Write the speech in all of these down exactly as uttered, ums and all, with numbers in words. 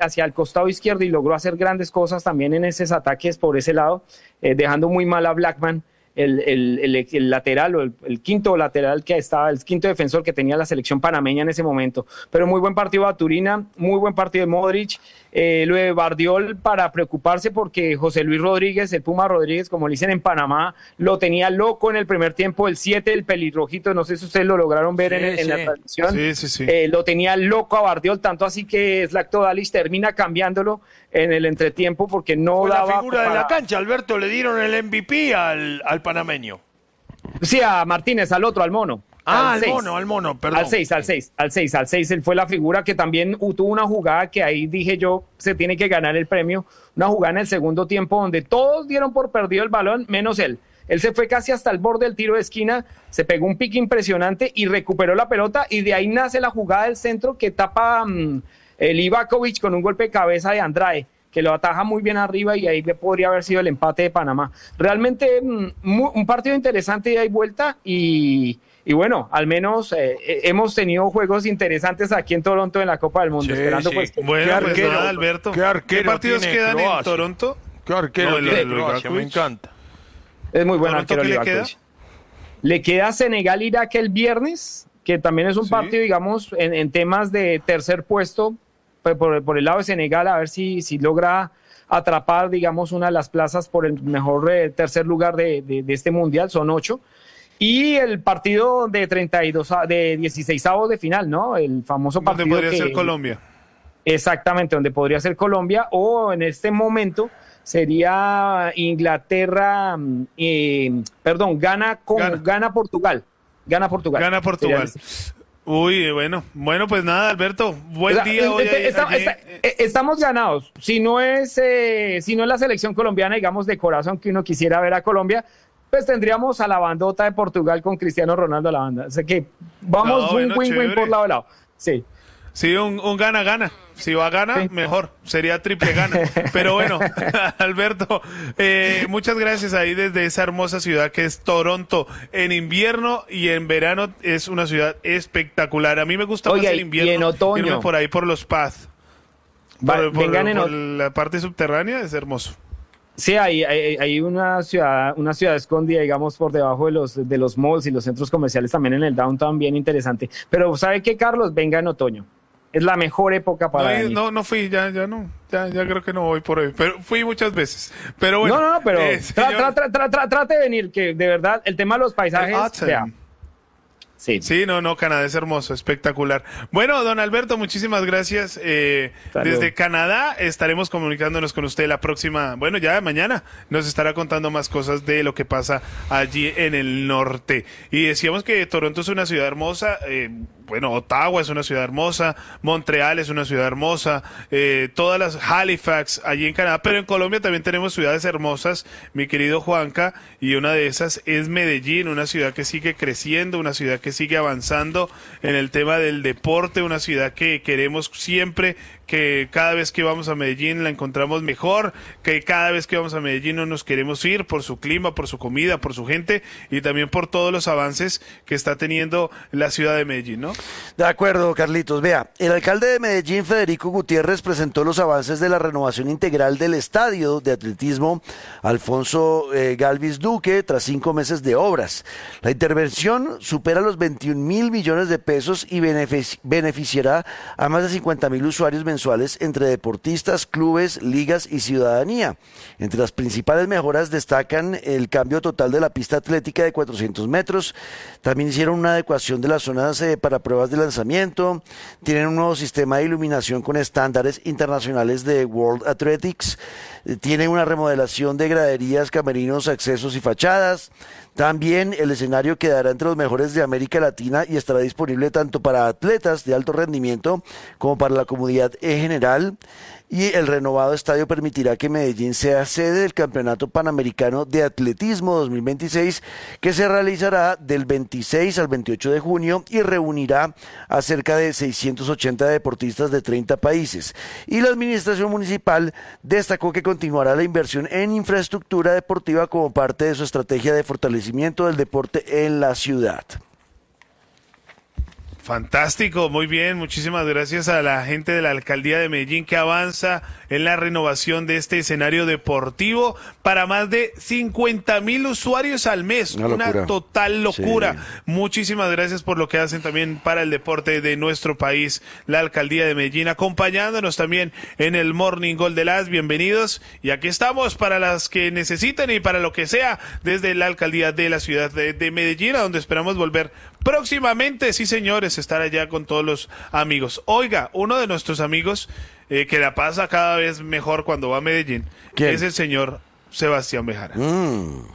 hacia el costado izquierdo y logró hacer grandes cosas también en esos ataques por ese lado, eh, dejando muy mal a Blackman. El, el, el, el lateral o el, el quinto lateral que estaba, el quinto defensor que tenía la selección panameña en ese momento. Pero muy buen partido de Baturina, muy buen partido de Modric, eh, lo de Bardiol para preocuparse porque José Luis Rodríguez, el Puma Rodríguez, como le dicen en Panamá, lo tenía loco en el primer tiempo, el siete, el pelirrojito, no sé si ustedes lo lograron ver sí, en, sí. en la transmisión, sí, sí, sí. Eh, lo tenía loco a Bardiol, tanto así que Zlatko Dalic termina cambiándolo en el entretiempo porque no Fue daba... la figura para... de la cancha, Alberto, le dieron el M V P al, al panameño. Sí, a Martínez, al otro, al mono. Ah, al, al mono, al mono, perdón. Al seis, al seis, al seis, al seis, él fue la figura que también tuvo una jugada que ahí dije yo, se tiene que ganar el premio, una jugada en el segundo tiempo donde todos dieron por perdido el balón, menos él. Él se fue casi hasta el borde del tiro de esquina, se pegó un pique impresionante y recuperó la pelota y de ahí nace la jugada del centro que tapa um, el Ivakovic con un golpe de cabeza de Andrade, que lo ataja muy bien arriba y ahí podría haber sido el empate de Panamá. Realmente muy, un partido interesante de ida y vuelta y, y bueno, al menos eh, hemos tenido juegos interesantes aquí en Toronto en la Copa del Mundo. Sí, esperando sí. pues que... Bueno, ¿Qué pues arquero, nada, Alberto. ¿Qué, arquero ¿Qué partidos tiene quedan Croacia? en Toronto? ¿Qué arquero No, tiene el- el Croacia? Me encanta. Es muy buen ¿Toronto arquero. qué le Livakovic. queda? Le queda Senegal-Irak el viernes, que también es un Sí. partido, digamos, en, en temas de tercer puesto, pues, por, por el lado de Senegal, a ver si, si logra atrapar, digamos, una de las plazas por el mejor eh, tercer lugar de, de, de este mundial, son ocho. Y el partido de treinta y dos, a- de dieciseisavos de final, ¿no? El famoso ¿Dónde partido podría que, ser Colombia? exactamente, donde podría ser Colombia, o en este momento sería Inglaterra, mm, eh, perdón, gana, con, Gana. gana Portugal. Gana Portugal. Gana Portugal. Sería- Uy, bueno, bueno, pues nada, Alberto, buen O sea, día hoy. este- esta- allí. esta- eh, estamos ganados. Si no es, eh, si no es la selección colombiana, digamos, de corazón que uno quisiera ver a Colombia, pues tendríamos a la bandota de Portugal con Cristiano Ronaldo a la banda. O sea que vamos No, un bueno, win-win chévere. por lado a lado. Sí. Sí, un, un gana-gana. Si va a gana, Sí. mejor. Sería triple gana. Pero bueno, Alberto, eh, muchas gracias ahí desde esa hermosa ciudad que es Toronto. En invierno y en verano es una ciudad espectacular. A mí me gusta Oiga, más el y- invierno. y en otoño. Irme por ahí por los Paths. Va- Por, por- vengan en por ot- la parte subterránea es hermoso. Sí, hay, hay, hay una ciudad, una ciudad escondida, digamos, por debajo de los, de los malls y los centros comerciales también en el downtown, bien interesante. Pero ¿sabe qué, Carlos? Venga en otoño. Es la mejor época para No, venir. no, no fui, ya, ya no, ya, ya creo que no voy por hoy, pero fui muchas veces. Pero bueno, no, no, no, pero eh, tra- señor- tra- tra- tra- tra- trate de venir, que de verdad el tema de los paisajes, El autumn. vea. Sí. Sí, no, no, Canadá es hermoso, espectacular. Bueno, don Alberto, muchísimas gracias. Eh, Salud. desde Canadá estaremos comunicándonos con usted la próxima, bueno, ya mañana nos estará contando más cosas de lo que pasa allí en el norte. Y decíamos que Toronto es una ciudad hermosa, eh, bueno, Ottawa es una ciudad hermosa, Montreal es una ciudad hermosa, eh, todas las Halifax allí en Canadá, pero en Colombia también tenemos ciudades hermosas, mi querido Juanca, y una de esas es Medellín, una ciudad que sigue creciendo, una ciudad que sigue avanzando en el tema del deporte, una ciudad que queremos siempre, que cada vez que vamos a Medellín la encontramos mejor, que cada vez que vamos a Medellín no nos queremos ir por su clima, por su comida, por su gente y también por todos los avances que está teniendo la ciudad de Medellín, ¿no? De acuerdo, Carlitos. Vea, el alcalde de Medellín, Federico Gutiérrez, presentó los avances de la renovación integral del estadio de atletismo Alfonso eh, Galvis Duque tras cinco meses de obras. La intervención supera los veintiún mil millones de pesos y benefici- beneficiará a más de cincuenta mil usuarios mensuales entre deportistas, clubes, ligas y ciudadanía. Entre las principales mejoras destacan el cambio total de la pista atlética de cuatrocientos metros. También hicieron una adecuación de las zonas eh, para pruebas de lanzamiento. Tienen un nuevo sistema de iluminación con estándares internacionales de World Athletics. Eh, Tienen una remodelación de graderías, camerinos, accesos y fachadas. También el escenario quedará entre los mejores de América Latina y estará disponible tanto para atletas de alto rendimiento como para la comunidad en general. Y el renovado estadio permitirá que Medellín sea sede del Campeonato Panamericano de Atletismo dos mil veintiséis, que se realizará del veintiséis al veintiocho de junio y reunirá a cerca de seiscientos ochenta deportistas de treinta países. Y la administración municipal destacó que continuará la inversión en infraestructura deportiva como parte de su estrategia de fortalecimiento del deporte en la ciudad. Fantástico, muy bien, muchísimas gracias a la gente de la Alcaldía de Medellín que avanza en la renovación de este escenario deportivo para más de cincuenta mil usuarios al mes, una, una total locura. Sí. Muchísimas gracias por lo que hacen también para el deporte de nuestro país, la Alcaldía de Medellín, acompañándonos también en el Morning Gol de las, bienvenidos, y aquí estamos para las que necesiten y para lo que sea desde la Alcaldía de la ciudad de, de Medellín, a donde esperamos volver próximamente, sí señores, estar allá con todos los amigos. Oiga, uno de nuestros amigos eh, que la pasa cada vez mejor cuando va a Medellín, ¿quién? Es el señor Sebastián Bejarano, mm.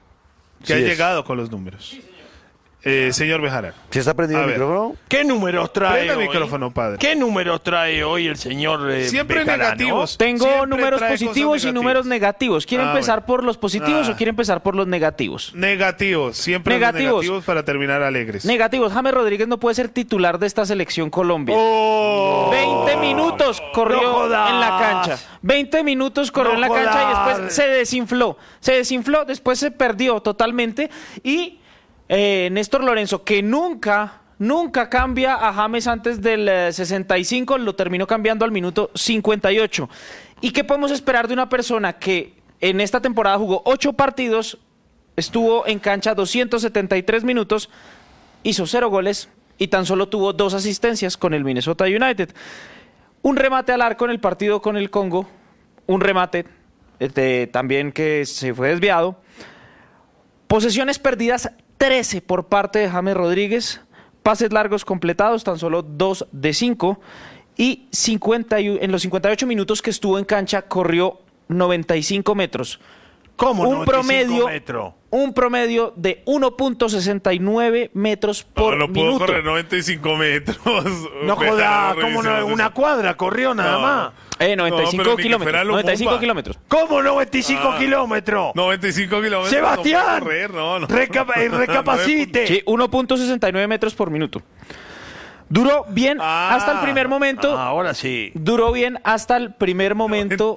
que sí ha es. llegado con los números. Sí, señor. Eh, señor Bejarano. ¿Se está prendiendo el micrófono? ¿Qué números trae Prenda hoy? el micrófono, padre. ¿Qué números trae hoy el señor eh, Siempre Bejarano? negativos. Tengo Siempre números positivos y números negativos. ¿Quiere ah, empezar bueno. por los positivos ah. o quiere empezar por los negativos? Negativos. Siempre negativos. negativos para terminar alegres. Negativos. James Rodríguez no puede ser titular de esta selección Colombia. Oh, veinte minutos corrió no en la cancha. veinte minutos corrió no en la jodas. cancha y después se desinfló. Se desinfló, después se perdió totalmente y... Eh, Néstor Lorenzo, que nunca, nunca cambia a James antes del eh, sesenta y cinco, lo terminó cambiando al minuto cincuenta y ocho. ¿Y qué podemos esperar de una persona que en esta temporada jugó ocho partidos, estuvo en cancha doscientos setenta y tres minutos, hizo cero goles y tan solo tuvo dos asistencias con el Minnesota United? Un remate al arco en el partido con el Congo, un remate este, también que se fue desviado. Posesiones perdidas trece por parte de James Rodríguez, pases largos completados, tan solo dos de cinco, y cincuenta y, en los cincuenta y ocho minutos que estuvo en cancha corrió noventa y cinco metros. ¿Cómo un promedio, metros? Un promedio de uno punto sesenta y nueve metros por no, no minuto. No puedo correr noventa y cinco metros. No joda, ¿cómo no? Una cuadra corrió nada no. más. Eh, noventa y cinco no, kilómetros. noventa y cinco kilómetros. ¿Cómo noventa y cinco ah, kilómetros? noventa y cinco kilómetros. Sebastián, no correr, no, no. Recapa recapacite. Sí, uno punto sesenta y nueve metros por minuto. Duró bien ah, hasta el primer momento. Ah, ahora sí. Duró bien hasta el primer momento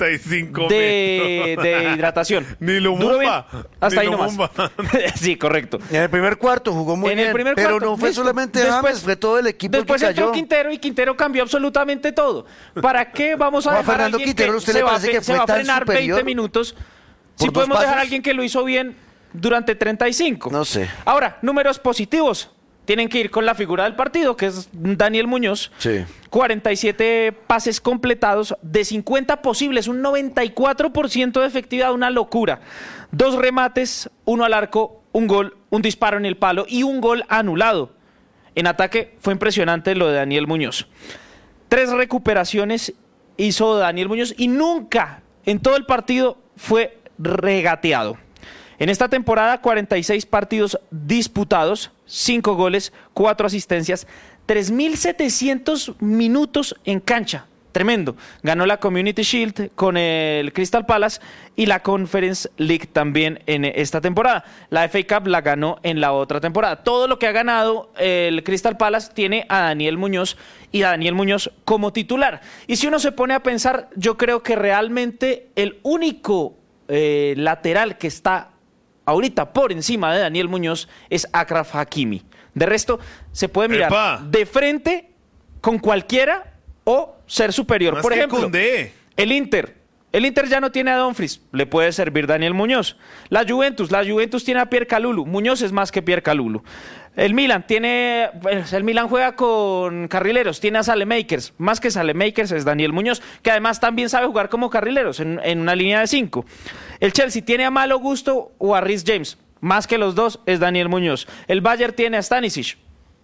de, de hidratación. Ni lo mumba. Hasta Ni ahí nomás. Sí, correcto. En el primer cuarto jugó muy en bien. El primer pero cuarto, no fue listo. solamente después, James, fue todo el equipo después que cayó. Después entró Quintero y Quintero cambió absolutamente todo. ¿Para qué vamos a no, dejar a Fernando alguien Quintero, que ¿usted se le va, parece que se fue va a tan frenar superior? veinte minutos? Si podemos dejar a alguien que lo hizo bien durante treinta y cinco. No sé. Ahora, números positivos. Tienen que ir con la figura del partido, que es Daniel Muñoz. Sí. cuarenta y siete pases completados de cincuenta posibles, un noventa y cuatro por ciento de efectividad, una locura. Dos remates, uno al arco, un gol, un disparo en el palo y un gol anulado. En ataque fue impresionante lo de Daniel Muñoz. Tres recuperaciones hizo Daniel Muñoz y nunca en todo el partido fue regateado. En esta temporada, cuarenta y seis partidos disputados, cinco goles, cuatro asistencias, tres mil setecientos minutos en cancha. Tremendo. Ganó la Community Shield con el Crystal Palace y la Conference League también en esta temporada. La F A Cup la ganó en la otra temporada. Todo lo que ha ganado el Crystal Palace tiene a Daniel Muñoz y a Daniel Muñoz como titular. Y si uno se pone a pensar, yo creo que realmente el único eh, lateral que está ahorita por encima de Daniel Muñoz es Achraf Hakimi. De resto, se puede mirar ¡Epa! de frente con cualquiera o ser superior. Más por ejemplo, Koundé. el Inter. El Inter ya no tiene a Dumfries, le puede servir Daniel Muñoz. La Juventus, la Juventus tiene a Pierre Kalulu. Muñoz es más que Pierre Kalulu. El Milan tiene, pues, el Milan juega con carrileros, tiene a Saelemaekers. Más que Saelemaekers es Daniel Muñoz, que además también sabe jugar como carrileros en, en una línea de cinco. El Chelsea tiene a Malo Gusto o a Reece James. Más que los dos es Daniel Muñoz. El Bayern tiene a Stanisic.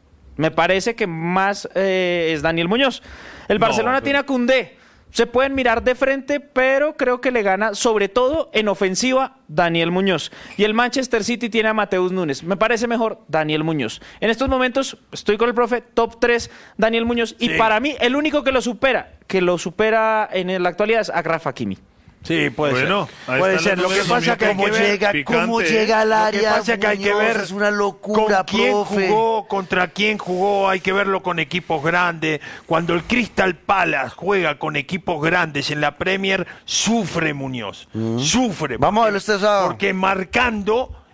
Me parece que más eh, es Daniel Muñoz. El Barcelona no, pero... tiene a Koundé. Se pueden mirar de frente, pero creo que le gana, sobre todo en ofensiva, Daniel Muñoz. Y el Manchester City tiene a Mateus Nunes. Me parece mejor Daniel Muñoz. En estos momentos, estoy con el profe, top tres, Daniel Muñoz. Y sí, para mí, el único que lo supera, que lo supera en la actualidad es Achraf Hakimi. Sí, puede bueno, ser. Puede ser. Lo que pasa que cómo llega, cómo llega al área. Lo que pasa que hay que ver es una locura, con quién profe. jugó, contra quién jugó, hay que verlo con equipos grandes. Cuando el Crystal Palace juega con equipos grandes en la Premier, sufre Muñoz. Mm. Sufre. Vamos a ver este sábado. Porque marcando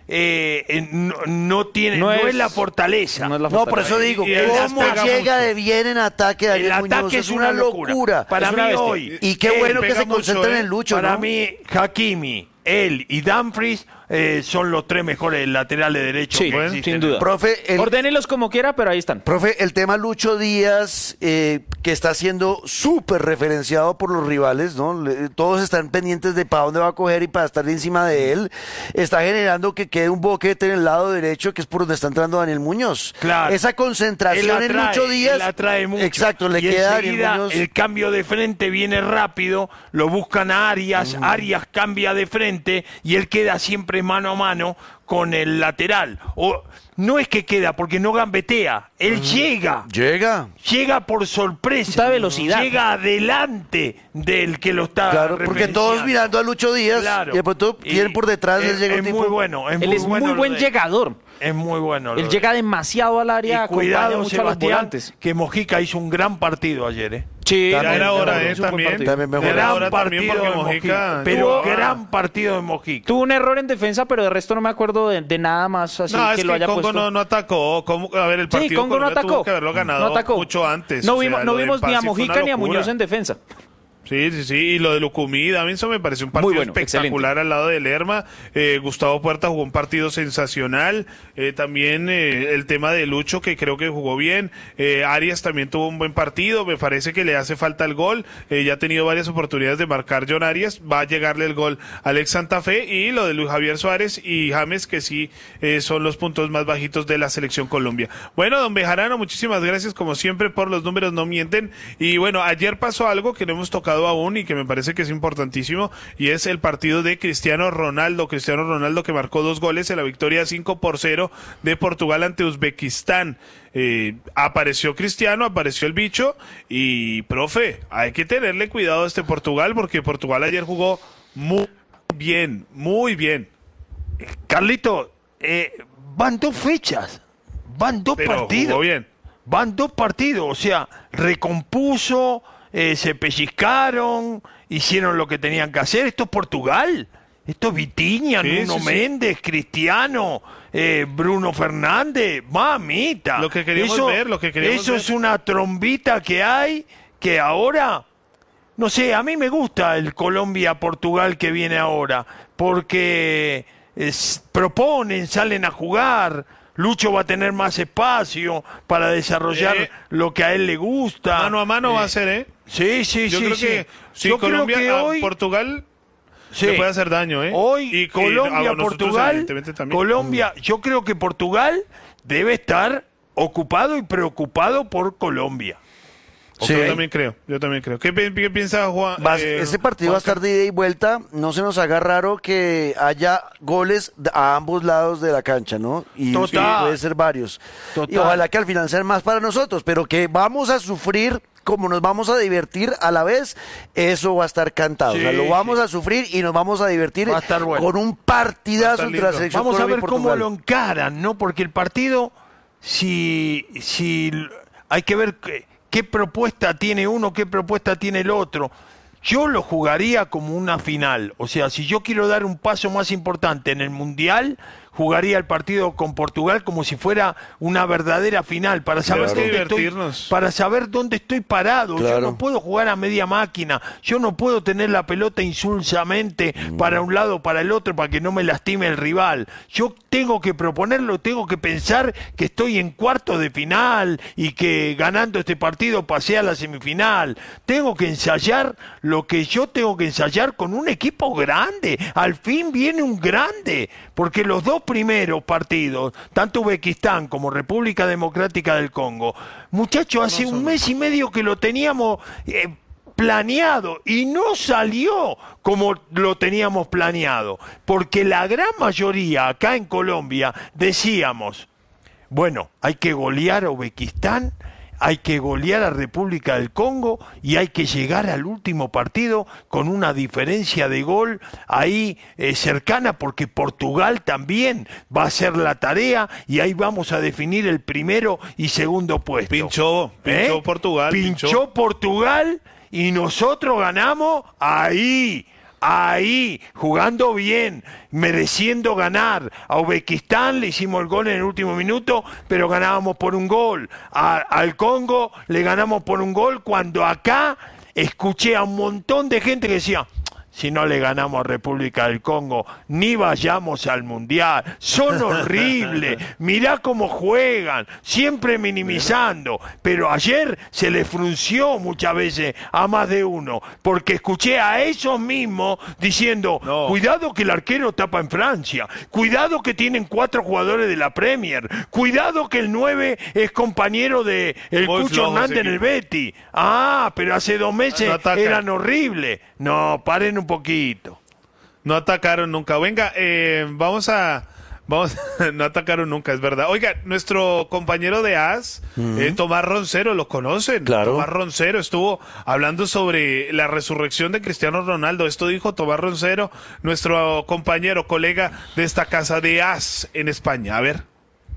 eh, eh, no, no tiene, No no, es- es, la fortaleza. no es la No, por eso digo, Y él ¿cómo despega llega mucho. de bien en ataque El Daniel ataque Muñoz? es una locura. Para Es mí una bestia. hoy. Y qué él bueno que pega se mucho, concentren ¿eh? en Lucho, Para ¿no? mí, Hakimi, él y Dumfries eh, son los tres mejores laterales derechos Sí, que bueno, existen. sin duda. Profe, el, Ordénelos como quiera, pero ahí están. profe, el tema Lucho Díaz, eh, que está siendo súper referenciado por los rivales, ¿no? Le- Todos están pendientes de para dónde va a coger y para estar encima de él. Está generando que quede un boquete en el lado derecho, que es por donde está entrando Daniel Muñoz. Claro. Esa Él concentración atrae, en Lucho Díaz. él atrae mucho. Exacto, le y queda a Daniel enseguida Muñoz. el cambio de frente viene rápido, lo buscan a Arias, Mm. Arias cambia de frente y él queda siempre mano a mano con el lateral. O no es que queda porque no gambetea, él Mm. llega. Llega. Llega por sorpresa. Está velocidad. Llega adelante del que lo está Claro, porque referenciando. todos mirando a Lucho Díaz Claro. y de pronto Y- quieren por detrás, les es, llega un es tipo. muy bueno. Es Él muy es bueno muy lo buen de- llegador. Es muy bueno. lo Él de- llega demasiado al Y área, acompaña cuidado, mucho a los Sebastián, volantes. que Mojica hizo un gran partido ayer, ¿eh? Sí, Ya También, era hora, también, eh, es un buen también. partido. También mejor. Era Gran hora también partido porque de Mojica... Mojica, pero Tuvo- gran partido de Mojica. Tuvo un error en defensa, pero de resto no me acuerdo de, de nada más así No, que es lo que haya Congo puesto. no, no atacó. Congo- a ver, el partido Sí, Congo no Colombia atacó. tuvo que haberlo ganado No atacó. mucho antes. No o vimos, sea, no lo de vimos ni a Pasi fue una Mojica ni a locura. Muñoz en defensa. Sí, sí, sí, y lo de Lucumí, Davinson me pareció un partido Muy bueno, espectacular excelente. al lado de Lerma. Eh, Gustavo Puerta jugó un partido sensacional. Eh, también eh, el tema de Lucho, que creo que jugó bien. Eh, Arias también tuvo un buen partido. Me parece que le hace falta el gol. Eh, ya ha tenido varias oportunidades de marcar John Arias. Va a llegarle el gol a Alex Santa Fe. Y lo de Luis Javier Suárez y James, que sí eh, son los puntos más bajitos de la selección Colombia. Bueno, don Bejarano, muchísimas gracias como siempre por los números, no mienten. Y bueno, ayer pasó algo que no hemos tocado aún y que me parece que es importantísimo, y es el partido de Cristiano Ronaldo. Cristiano Ronaldo, que marcó dos goles en la victoria cinco por cero de Portugal ante Uzbekistán. Eh, apareció Cristiano, apareció el bicho, y profe, hay que tenerle cuidado a este Portugal, porque Portugal ayer jugó muy bien, muy bien. Carlito, eh, van dos fechas, van dos Pero partidos. jugó bien. Van dos partidos, o sea, recompuso, eh, se pellizcaron, hicieron lo que tenían que hacer. Esto es Portugal, esto es Vitinha, Sí, Nuno sí, sí. Méndez, Cristiano, eh, Bruno Fernández, mamita. Lo que queríamos eso, ver, lo que queríamos Eso ver. es una trombita que hay, que ahora, no sé, a mí me gusta el Colombia-Portugal que viene ahora, porque es- proponen, salen a jugar. Lucho va a tener más espacio para desarrollar Eh, lo que a él le gusta. Mano a mano Eh, va a ser, ¿eh? Sí, sí, Yo sí. creo sí. que si Yo creo Colombia que a hoy, Portugal sí. le puede hacer daño, ¿eh? Hoy Y- y a Colombia, nosotros, Portugal, evidentemente, también. Colombia, yo creo que Portugal debe estar ocupado y preocupado por Colombia. Sí. Yo también creo, yo también creo. ¿Qué, pi- qué piensa Juan? Va- eh, ese partido va a Juanca? estar de ida y vuelta. No se nos haga raro que haya goles d- a ambos lados de la cancha, ¿no? Y Total. y puede ser varios. Total. Y ojalá que al final sean más para nosotros, pero que vamos a sufrir como nos vamos a divertir a la vez, eso va a estar cantado. Sí, o sea, lo vamos sí. a sufrir y nos vamos a divertir Va a estar bueno. con un Va a partidazo estar entre la lindo. selección Vamos a Colombia ver y cómo Portugal. lo encaran, ¿no? Porque el partido, si, si hay que ver qué, qué propuesta tiene uno, qué propuesta tiene el otro. Yo lo jugaría como una final. O sea, si yo quiero dar un paso más importante en el Mundial, jugaría el partido con Portugal como si fuera una verdadera final, para saber, Tenemos que dónde, estoy, divertirnos. para saber dónde estoy parado. Yo Claro. no puedo jugar a media máquina, yo no puedo tener la pelota insulsamente para un lado o para el otro para que no me lastime el rival. Yo tengo que proponerlo, tengo que pensar que estoy en cuartos de final y que ganando este partido pasé a la semifinal. Tengo que ensayar lo que yo tengo que ensayar con un equipo grande. Al fin viene un grande, porque los dos primeros partidos, tanto Uzbekistán como República Democrática del Congo, muchachos, hace un mes y medio que lo teníamos eh, planeado y no salió como lo teníamos planeado, porque la gran mayoría acá en Colombia decíamos, bueno, hay que golear a Uzbekistán, hay que golear a República del Congo y hay que llegar al último partido con una diferencia de gol ahí eh, cercana, porque Portugal también va a hacer la tarea y ahí vamos a definir el primero y segundo puesto. Pinchó, pinchó ¿Eh? Portugal. Pinchó Portugal y nosotros ganamos ahí, ahí, jugando bien, mereciendo ganar. A Uzbekistán le hicimos el gol en el último minuto, pero ganábamos por un gol. A, al Congo le ganamos por un gol, cuando acá escuché a un montón de gente que decía: si no le ganamos a República del Congo, ni vayamos al Mundial. Son horribles. Mirá cómo juegan, siempre minimizando. Pero ayer se les frunció muchas veces a más de uno, porque escuché a esos mismos diciendo: no, cuidado que el arquero tapa en Francia, cuidado que tienen cuatro jugadores de la Premier, cuidado que el nueve es compañero de el Cucho Hernández en el Betis. Ah, pero hace dos meses no eran horribles. No, paren un poquito. No atacaron nunca. Venga, eh, vamos a... Vamos, no atacaron nunca, es verdad. Oiga, nuestro compañero de A S, uh-huh. eh, Tomás Roncero, ¿lo conocen? Claro. Tomás Roncero estuvo hablando sobre la resurrección de Cristiano Ronaldo. Esto dijo Tomás Roncero, nuestro compañero, colega de esta casa de A S en España. A ver.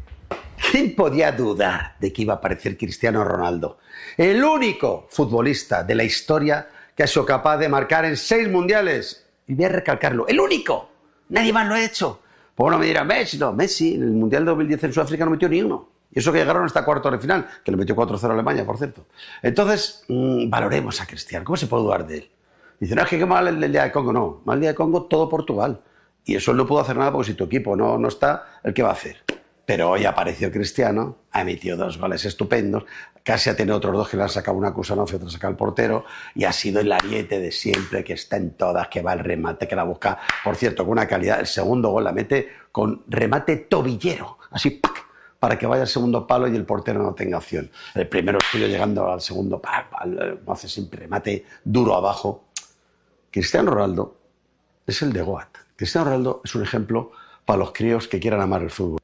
¿Quién podía dudar de que iba a aparecer Cristiano Ronaldo? El único futbolista de la historia que ha sido capaz de marcar en seis mundiales. Y voy a recalcarlo, el único. Nadie más lo ha hecho. Pues uno me dirá, Messi, no, Messi en el Mundial dos mil diez en Sudáfrica no metió ni uno. Y eso que llegaron hasta cuartos de final, que le metió cuatro cero a Alemania, por cierto. Entonces, mmm, valoremos a Cristiano. ¿Cómo se puede dudar de él? Dice, no, es que qué mal el, el día de Congo. No, mal el día de Congo, todo Portugal. Y eso él no pudo hacer nada porque si tu equipo no, no está, ¿el qué va a hacer? Pero hoy apareció Cristiano, ha emitido dos goles estupendos, casi ha tenido otros dos que le han sacado una Kusanov y otra sacado el portero, y ha sido el ariete de siempre, que está en todas, que va al remate, que la busca, por cierto, con una calidad. El segundo gol la mete con remate tobillero, así, ¡pac!, para que vaya al segundo palo y el portero no tenga opción. El primero estuvo llegando al segundo, ¡pac!, hace siempre remate duro abajo. Cristiano Ronaldo es el de Goat. Cristiano Ronaldo es un ejemplo para los críos que quieran amar el fútbol.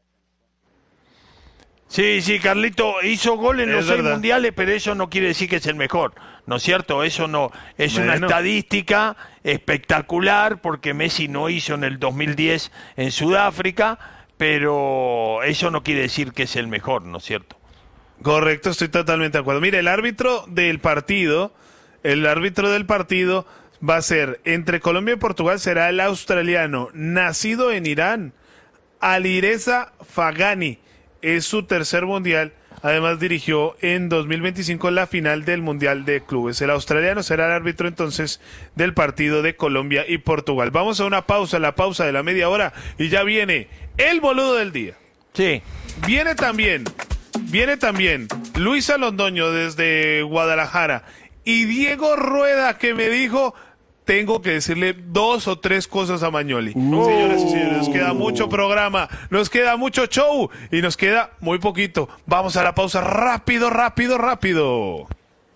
Sí, sí, Carlito hizo gol en es los seis verdad. mundiales, pero eso no quiere decir que es el mejor, ¿no es cierto? Eso no es Bueno. una estadística espectacular, porque Messi no hizo en el dos mil diez en Sudáfrica, pero eso no quiere decir que es el mejor, ¿no es cierto? Correcto, estoy totalmente de acuerdo. Mire, el árbitro del partido, el árbitro del partido va a ser, entre Colombia y Portugal, será el australiano, nacido en Irán, Alireza Fagani. Es su tercer mundial. Además dirigió en dos mil veinticinco la final del Mundial de Clubes. El australiano será el árbitro entonces del partido de Colombia y Portugal. Vamos a una pausa, la pausa de la media hora, y ya viene el boludo del día. Sí. Viene también, viene también Luisa Londoño desde Guadalajara y Diego Rueda, que me dijo: tengo que decirle dos o tres cosas a Magnoli. Uh. Señoras y señores, nos queda mucho programa, nos queda mucho show y nos queda muy poquito. Vamos a la pausa rápido, rápido, rápido.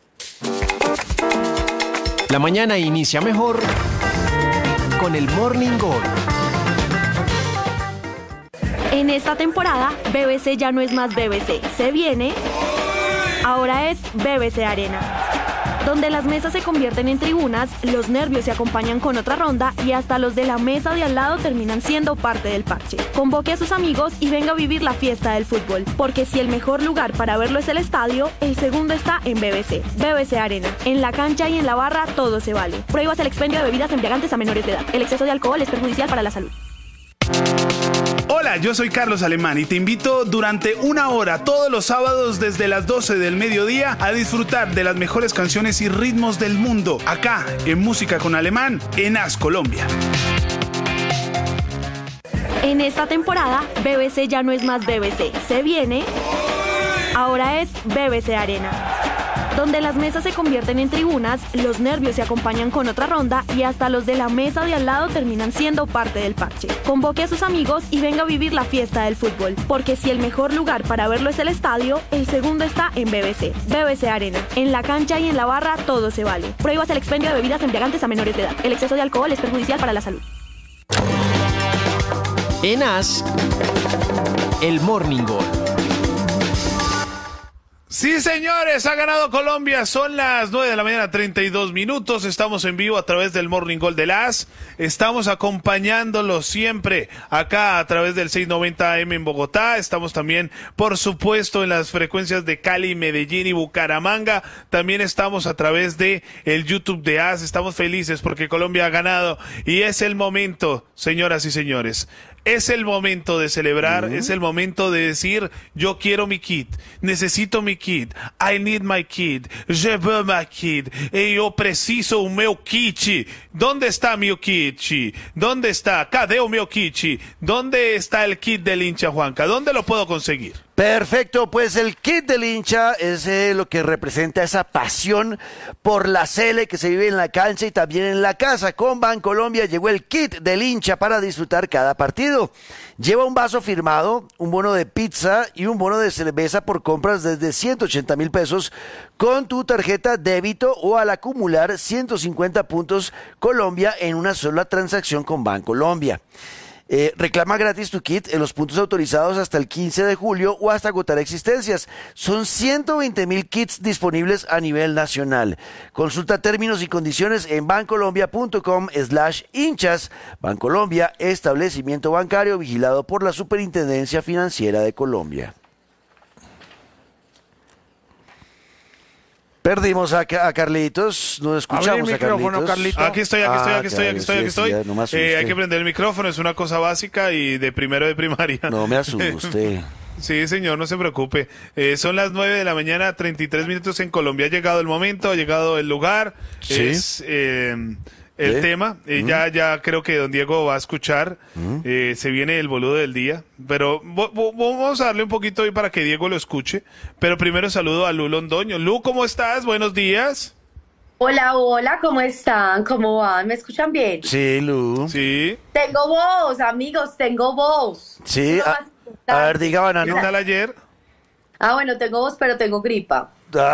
La mañana inicia mejor con el Morning Gol. En esta temporada, B B C ya no es más B B C. Se viene, ahora es B B C Arena, donde las mesas se convierten en tribunas, los nervios se acompañan con otra ronda y hasta los de la mesa de al lado terminan siendo parte del parche. Convoque a sus amigos y venga a vivir la fiesta del fútbol, porque si el mejor lugar para verlo es el estadio, el segundo está en B B C. B B C Arena. En la cancha y en la barra todo se vale. Prohíbas el expendio de bebidas embriagantes a menores de edad. El exceso de alcohol es perjudicial para la salud. Hola, yo soy Carlos Alemán y te invito durante una hora todos los sábados desde las doce del mediodía a disfrutar de las mejores canciones y ritmos del mundo, acá en Música con Alemán, en A S Colombia. En esta temporada, B B C ya no es más B B C. Se viene, ahora es B B C Arena, donde las mesas se convierten en tribunas, los nervios se acompañan con otra ronda y hasta los de la mesa de al lado terminan siendo parte del parche. Convoque a sus amigos y venga a vivir la fiesta del fútbol, porque si el mejor lugar para verlo es el estadio, el segundo está en B B C. B B C Arena. En la cancha y en la barra todo se vale. Prohíbas el expendio de bebidas embriagantes a menores de edad. El exceso de alcohol es perjudicial para la salud. En A S, el Morning Gol. Sí, señores, ha ganado Colombia. Son las nueve de la mañana, treinta y dos minutos. Estamos en vivo a través del Morning Gol de las. Estamos acompañándolos siempre acá a través del seiscientos noventa A M en Bogotá. Estamos también, por supuesto, en las frecuencias de Cali, Medellín y Bucaramanga. También estamos a través de el YouTube de A S. Estamos felices porque Colombia ha ganado y es el momento, señoras y señores. Es el momento de celebrar, uh-huh. Es el momento de decir, yo quiero mi kit, necesito mi kit, I need my kit, je veux my kit, e yo preciso un meu kit. ¿Dónde está mi kit? ¿Dónde está? Cadê o meu kit? ¿Dónde está el kit del hincha, Juanca? ¿Dónde lo puedo conseguir? Perfecto, pues el kit del hincha es eh, lo que representa esa pasión por la Sele que se vive en la cancha y también en la casa. Con Bancolombia llegó el kit del hincha para disfrutar cada partido. Lleva un vaso firmado, un bono de pizza y un bono de cerveza por compras desde ciento ochenta mil pesos con tu tarjeta débito o al acumular ciento cincuenta puntos Colombia en una sola transacción con Bancolombia. Eh, reclama gratis tu kit en los puntos autorizados hasta el quince de julio o hasta agotar existencias. Son ciento veinte mil kits disponibles a nivel nacional. Consulta términos y condiciones en bancolombia.com slash hinchas. Bancolombia, establecimiento bancario vigilado por la Superintendencia Financiera de Colombia. Perdimos a, a Carlitos, no escuchamos a Carlitos. Carlito. Aquí estoy, aquí estoy, aquí estoy, aquí estoy, aquí estoy. Aquí estoy. Eh, hay que prender el micrófono, es una cosa básica y de primero de primaria. No me asuste. Sí, señor, no se preocupe. Eh, son las nueve de la mañana, treinta y tres minutos en Colombia. Ha llegado el momento, ha llegado el lugar. Sí. Es eh, el ¿Eh? tema. Eh, mm. Ya, ya creo que don Diego va a escuchar. Mm. Eh, se viene el boludo del día. Pero vamos a darle un poquito hoy para que Diego lo escuche. Pero primero saludo a Lu Londoño. Lu, ¿cómo estás? Buenos días. Hola, hola, ¿cómo están? ¿Cómo van? ¿Me escuchan bien? Sí, Lu. Sí. Tengo voz, amigos, tengo voz. Sí, a, a ver, diga, Banano. ¿Qué tal ayer? Ah, bueno, tengo voz, pero tengo gripa.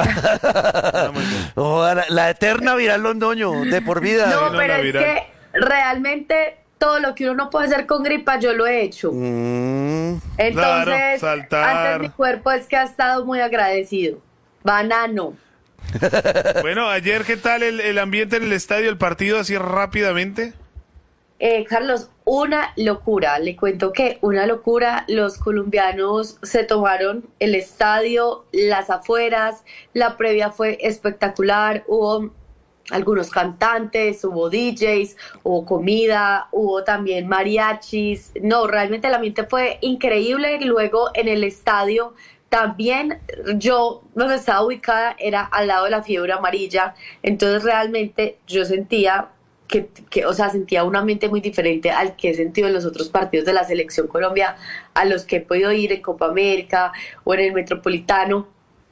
Ah, oh, la, la eterna viral Londoño, de por vida. No, pero es viral. Que realmente todo lo que uno no puede hacer con gripa, yo lo he hecho. Mm. Entonces, claro, antes mi cuerpo es que ha estado muy agradecido. Banano. Bueno, ayer, ¿qué tal el, el ambiente en el estadio, el partido, así rápidamente? Eh, Carlos, una locura, le cuento que una locura, los colombianos se tomaron el estadio, las afueras, la previa fue espectacular, hubo algunos cantantes, hubo D Js, hubo comida, hubo también mariachis, no, realmente el ambiente fue increíble. Luego en el estadio también yo, donde estaba ubicada, era al lado de la fiebre amarilla, entonces realmente yo sentía Que, que, o sea, sentía un ambiente muy diferente al que he sentido en los otros partidos de la Selección Colombia, a los que he podido ir en Copa América o en el Metropolitano,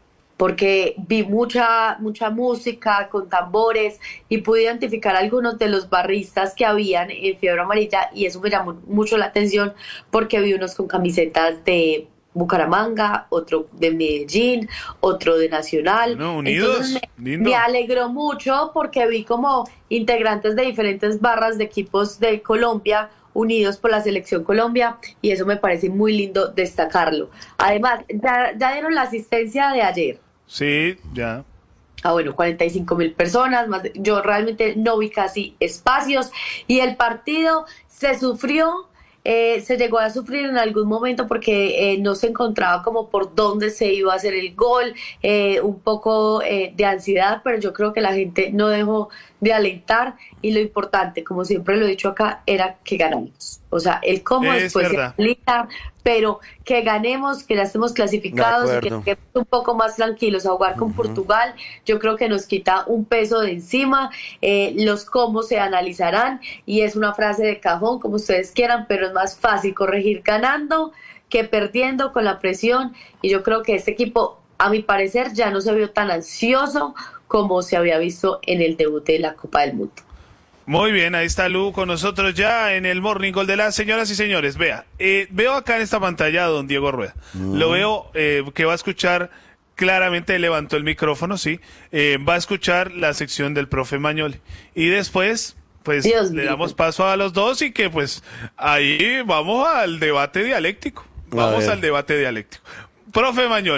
porque vi mucha, mucha música con tambores y pude identificar algunos de los barristas que habían en Fiebre Amarilla, y eso me llamó mucho la atención porque vi unos con camisetas de Bucaramanga, otro de Medellín, otro de Nacional. No, unidos. Entonces me, me alegró mucho porque vi como integrantes de diferentes barras de equipos de Colombia unidos por la Selección Colombia, y eso me parece muy lindo destacarlo. Además, ya, ya dieron la asistencia de ayer. Sí, ya. Ah, bueno, cuarenta y cinco mil personas, más de, yo realmente no vi casi espacios, y el partido se sufrió. Eh, se llegó a sufrir en algún momento porque eh, no se encontraba como por dónde se iba a hacer el gol, eh, un poco eh, de ansiedad, pero yo creo que la gente no dejó de alentar, y lo importante, como siempre lo he dicho acá, era que ganamos. O sea, el cómo es después se aplica, pero que ganemos, que ya estemos clasificados y que estemos un poco más tranquilos a jugar con uh-huh. Portugal. Yo creo que nos quita un peso de encima. Eh, los cómo se analizarán, y es una frase de cajón, como ustedes quieran, pero es más fácil corregir ganando que perdiendo con la presión, y yo creo que este equipo, a mi parecer, ya no se vio tan ansioso como se había visto en el debut de la Copa del Mundo. Muy bien, ahí está Lu con nosotros ya en el Morning Call de las señoras y señores. Vea, eh, veo acá en esta pantalla a don Diego Rueda. Mm. Lo veo eh, que va a escuchar claramente, levantó el micrófono, sí. Eh, va a escuchar la sección del profe Mañoli. Y después, pues, Dios le mío. damos paso a los dos, y que, pues, ahí vamos al debate dialéctico. Vamos al debate dialéctico. Profe Mañoli,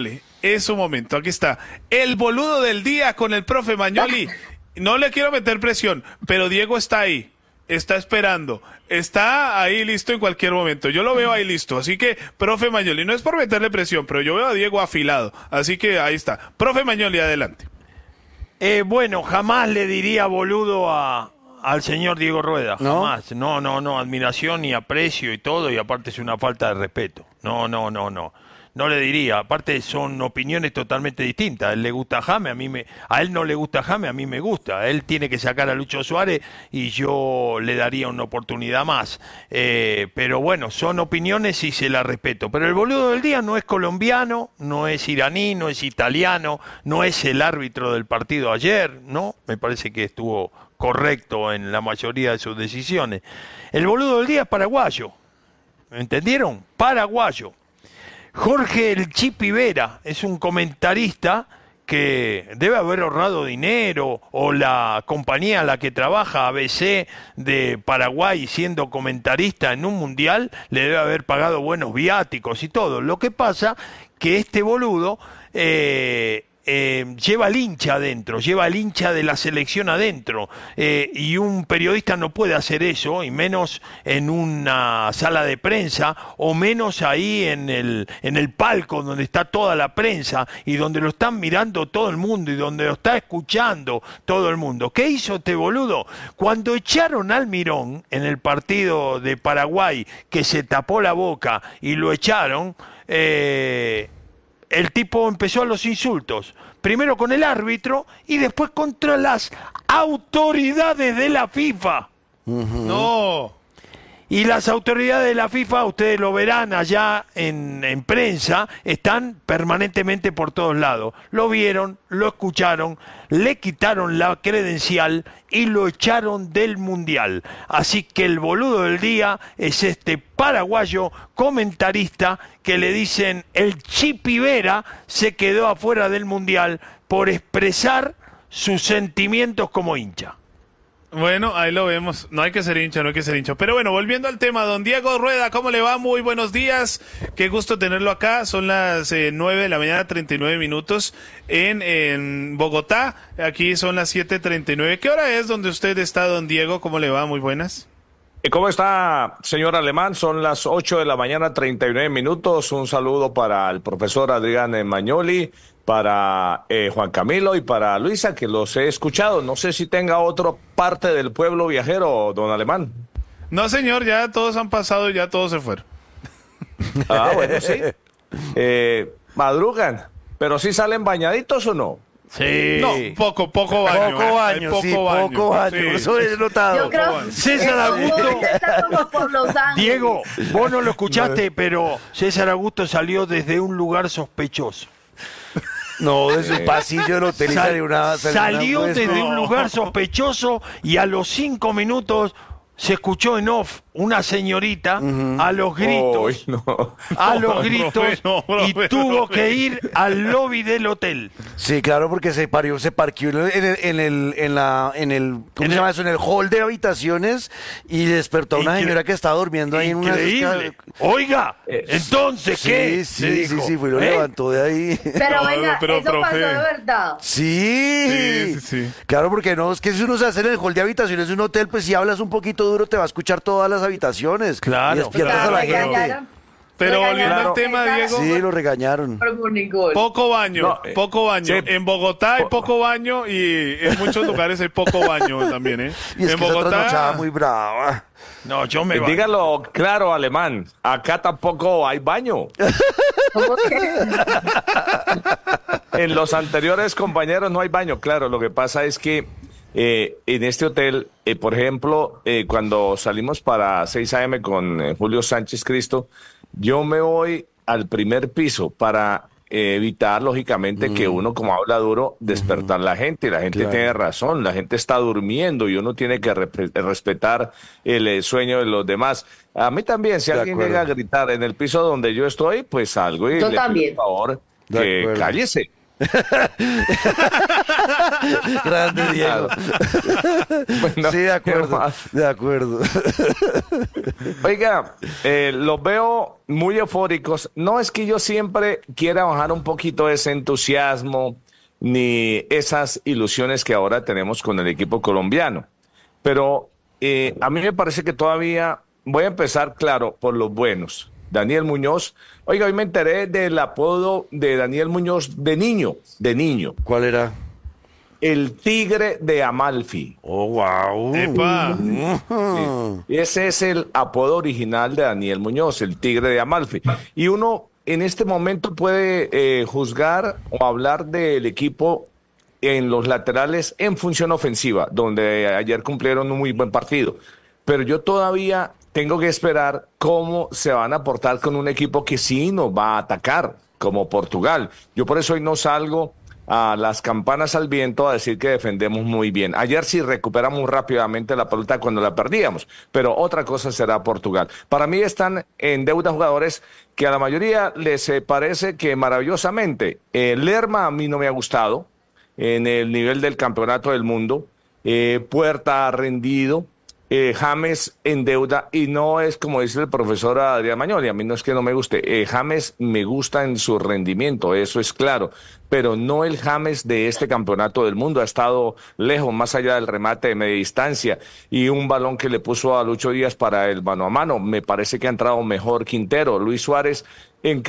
es su momento. Aquí está. El boludo del día con el profe Magnoli. No le quiero meter presión, pero Diego está ahí. Está esperando. Está ahí listo en cualquier momento. Yo lo veo ahí listo. Así que, profe Magnoli, no es por meterle presión, pero yo veo a Diego afilado. Así que ahí está. Profe Magnoli, adelante. Eh, bueno, jamás le diría boludo a, al señor Diego Rueda. ¿No? Jamás. No, no, no. Admiración y aprecio y todo. Y aparte es una falta de respeto. No, no, no, no. No le diría, aparte son opiniones totalmente distintas. A él le gusta James, a mí me, a él no le gusta James, a mí me gusta. Él tiene que sacar a Lucho Suárez y yo le daría una oportunidad más. Eh, pero bueno, son opiniones y se las respeto. Pero el boludo del día no es colombiano, no es iraní, no es italiano, no es el árbitro del partido ayer, ¿no? Me parece que estuvo correcto en la mayoría de sus decisiones. El boludo del día es paraguayo. ¿Entendieron? Paraguayo. Jorge El Chipi Vera es un comentarista que debe haber ahorrado dinero, o la compañía a la que trabaja, A B C de Paraguay, siendo comentarista en un mundial, le debe haber pagado buenos viáticos y todo. Lo que pasa que este boludo eh, eh, lleva al hincha adentro, lleva al hincha de la selección adentro, eh, y un periodista no puede hacer eso, y menos en una sala de prensa, o menos ahí en el, en el palco donde está toda la prensa, y donde lo están mirando todo el mundo, y donde lo está escuchando todo el mundo. ¿Qué hizo este boludo? Cuando echaron al Mirón en el partido de Paraguay, que se tapó la boca y lo echaron, eh... el tipo empezó a los insultos, primero con el árbitro y después contra las autoridades de la FIFA. Uh-huh. No. Y las autoridades de la FIFA, ustedes lo verán allá en, en prensa, están permanentemente por todos lados. Lo vieron, lo escucharon, le quitaron la credencial y lo echaron del Mundial. Así que el boludo del día es este paraguayo comentarista que le dicen el Chipi Vera se quedó afuera del Mundial por expresar sus sentimientos como hincha. Bueno, ahí lo vemos. No hay que ser hincha, no hay que ser hincha. Pero bueno, volviendo al tema, don Diego Rueda, ¿cómo le va? Muy buenos días. Qué gusto tenerlo acá. Son las eh, nueve de la mañana, treinta y nueve minutos en, en Bogotá. Aquí son las siete treinta y nueve. ¿Qué hora es donde usted está, don Diego? ¿Cómo le va? Muy buenas. ¿Cómo está, señor Alemán? Son las ocho de la mañana, treinta y nueve minutos. Un saludo para el profesor Adrián Magnoli, para eh, Juan Camilo y para Luisa, que los he escuchado. No sé si tenga otra parte del pueblo viajero, don Alemán. No, señor, ya todos han pasado y ya todos se fueron. Ah, bueno, sí. Eh, madrugan, pero sí salen bañaditos o no. Sí. No, poco, poco baño. Poco baño, poco sí, baño. poco baño. Sí. Eso he notado. Yo creo César Augusto. está como por Los Ángeles. Diego, vos no lo escuchaste, pero César Augusto salió desde un lugar sospechoso. No, desde un pasillo del hotel y Sal- salió una... Salió, salió una, pues, desde no. un lugar sospechoso y a los cinco minutos se escuchó en off una señorita uh-huh. a los gritos, oh, no. a los No, gritos profe, no, profe, y tuvo profe. que ir al lobby del hotel. Sí, claro, porque se parió, se parqueó en el, en el, en la, en el, ¿cómo En se el- llama eso? En el hall de habitaciones y despertó a una Incre- señora que estaba durmiendo ahí en una... Increíble. Oiga, entonces, Sí, ¿qué? sí, Le sí, dijo, sí, fue, lo ¿eh? levantó de ahí. Pero No, venga, pero, eso pasó profe. de verdad. Sí. Sí, sí, sí. Claro, porque no, es que si uno se hace en el hall de habitaciones de un hotel, pues si hablas un poquito duro te va a escuchar todas las habitaciones. Claro. Y despiertas Claro, a la regañaron- gente. Pero volviendo regañaron al a tema, César Diego. Sí, lo regañaron. por Monigol. Poco baño, No, eh, poco baño. sí. En Bogotá hay poco baño y en muchos lugares hay poco baño también, ¿eh? Y es en que esa trasnochada muy brava. No, yo me voy. Dígalo claro, Alemán. Acá tampoco hay baño. ¿Cómo que? En los anteriores compañeros no hay baño. Claro, lo que pasa es que eh, en este hotel, eh, por ejemplo, eh, cuando salimos para seis a eme con eh, Julio Sánchez Cristo, yo me voy al primer piso para eh, evitar, lógicamente, mm. que uno, como habla duro, despertar mm. la gente. La gente claro. tiene razón, la gente está durmiendo y uno tiene que re- respetar el eh, sueño de los demás. A mí también, si de alguien acuerdo. llega a gritar en el piso donde yo estoy, pues salgo y yo le también. pido por favor que cállese. Grande, Diego. Bueno, sí, de acuerdo, hermano. de acuerdo. Oiga, eh, los veo muy eufóricos. No es que yo siempre quiera bajar un poquito ese entusiasmo ni esas ilusiones que ahora tenemos con el equipo colombiano. Pero eh, a mí me parece que todavía voy a empezar, claro, por los buenos. Daniel Muñoz. Oiga, hoy me enteré del apodo de Daniel Muñoz de niño, de niño. ¿Cuál era? El Tigre de Amalfi. Oh, wow. ¡Epa! Sí. Ese es el apodo original de Daniel Muñoz, el Tigre de Amalfi. Y uno en este momento puede eh, juzgar o hablar del equipo en los laterales en función ofensiva, donde ayer cumplieron un muy buen partido. Pero yo todavía tengo que esperar cómo se van a portar con un equipo que sí nos va a atacar, como Portugal. Yo por eso hoy no salgo a las campanas al viento a decir que defendemos muy bien. Ayer sí recuperamos rápidamente la pelota cuando la perdíamos, pero otra cosa será Portugal. Para mí están en deuda jugadores que a la mayoría les eh, parece que maravillosamente. Eh, Lerma a mí no me ha gustado en el nivel del campeonato del mundo. Eh, Puerta ha rendido. Eh, James en deuda, y no es como dice el profesor Adrián Mañoli, a mí no es que no me guste, eh, James me gusta en su rendimiento, eso es claro, pero no el James de este campeonato del mundo. Ha estado lejos, más allá del remate de media distancia y un balón que le puso a Lucho Díaz para el mano a mano. Me parece que ha entrado mejor Quintero. Luis Suárez en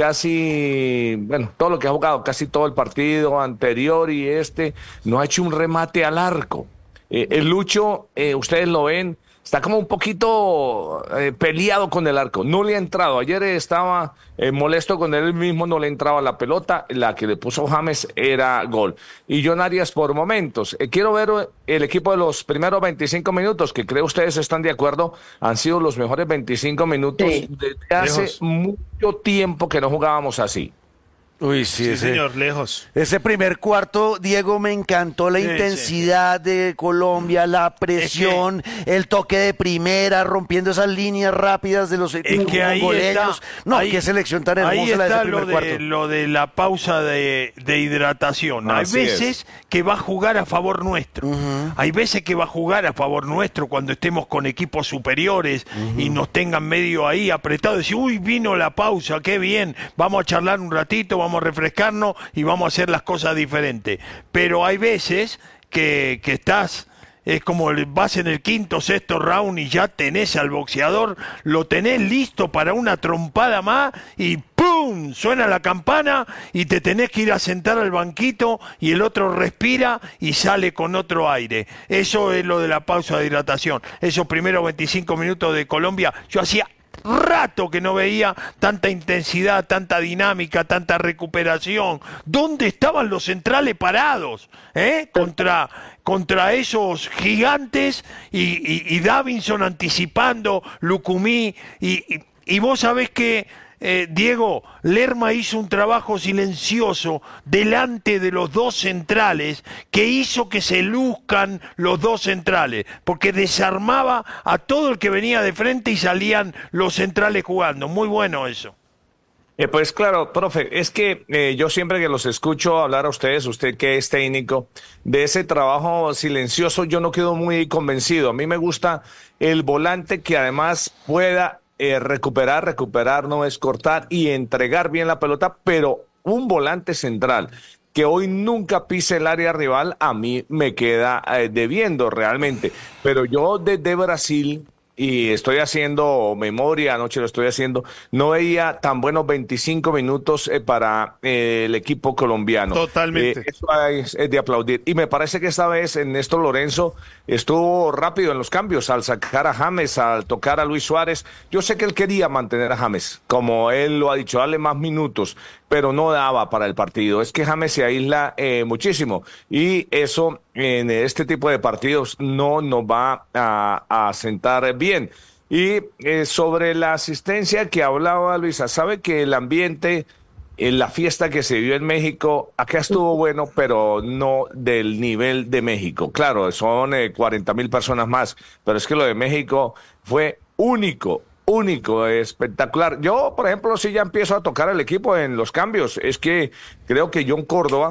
casi, bueno, todo lo que ha jugado, casi todo el partido anterior y este, no ha hecho un remate al arco. Eh, el Lucho, eh, ustedes lo ven, está como un poquito eh, peleado con el arco, no le ha entrado. Ayer estaba eh, molesto con él mismo, no le entraba la pelota, la que le puso James era gol. Y John Arias por momentos. Eh, quiero ver el equipo de los primeros veinticinco minutos, que creo ustedes están de acuerdo, han sido los mejores veinticinco minutos sí. desde hace Lejos. mucho tiempo que no jugábamos así. Uy, sí, sí ese, señor, lejos. Ese primer cuarto, Diego, me encantó la sí, intensidad sí. de Colombia, la presión, es que, el toque de primera, rompiendo esas líneas rápidas de los es que ahí está, No, ahí, qué selección tan hermosa ahí está la de ese primer lo de, cuarto. lo de la pausa de, de hidratación. Así Hay veces es. que va a jugar a favor nuestro. Uh-huh. Hay veces que va a jugar a favor nuestro cuando estemos con equipos superiores uh-huh. y nos tengan medio ahí apretados. Decir, uy, vino la pausa, qué bien, vamos a charlar un ratito, vamos vamos a refrescarnos y vamos a hacer las cosas diferentes. Pero hay veces que, que estás, es como vas en el quinto, sexto round y ya tenés al boxeador, lo tenés listo para una trompada más y ¡pum! Suena la campana y te tenés que ir a sentar al banquito y el otro respira y sale con otro aire. Eso es lo de la pausa de hidratación. Esos primeros veinticinco minutos de Colombia, yo hacía rato que no veía tanta intensidad, tanta dinámica, tanta recuperación. ¿Dónde estaban los centrales parados? ¿Eh? Contra, contra esos gigantes y, y, y Davinson anticipando, Lucumí y, y, y vos sabés que Eh, Diego, Lerma hizo un trabajo silencioso delante de los dos centrales que hizo que se luzcan los dos centrales, porque desarmaba a todo el que venía de frente y salían los centrales jugando. Muy bueno eso. Eh, pues claro, profe, es que eh, yo siempre que los escucho hablar a ustedes, usted que es técnico, de ese trabajo silencioso yo no quedo muy convencido. A mí me gusta el volante que además pueda Eh, recuperar, recuperar no es cortar y entregar bien la pelota, pero un volante central que hoy nunca pise el área rival a mí me queda eh, debiendo realmente. Pero yo desde Brasil, y estoy haciendo memoria, anoche lo estoy haciendo, no veía tan buenos veinticinco minutos eh, para eh, el equipo colombiano. Totalmente. Eh, eso es, es de aplaudir. Y me parece que esta vez Néstor Lorenzo estuvo rápido en los cambios al sacar a James, al tocar a Luis Suárez. Yo sé que él quería mantener a James, como él lo ha dicho, darle más minutos, pero no daba para el partido. Es que James se aísla eh, muchísimo y eso en este tipo de partidos no nos va a, a sentar bien. Y eh, sobre la asistencia que hablaba Luisa, sabe que el ambiente en la fiesta que se dio en México, acá estuvo bueno, pero no del nivel de México. Claro, son eh, cuarenta mil personas más, pero es que lo de México fue único, único, espectacular. Yo, por ejemplo, sí ya empiezo a tocar al equipo en los cambios. Es que creo que John Córdoba